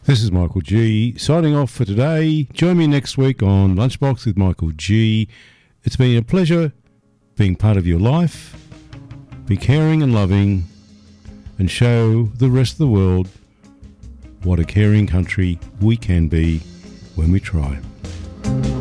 This is Michael G signing off for today. Join me next week on Lunchbox with Michael G. It's been a pleasure being part of your life. Be caring and loving and show the rest of the world what a caring country we can be when we try.